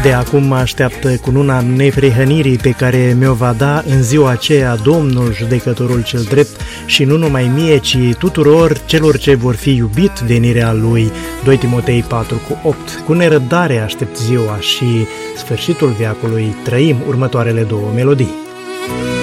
De acum mă așteaptă cununa neprihănirii pe care mi-o va da în ziua aceea Domnul judecătorul cel drept, și nu numai mie, ci tuturor celor ce vor fi iubit venirea Lui. 2 Timotei 4:8. Cu nerăbdare aștept ziua și sfârșitul veacului. Trăim următoarele două melodii.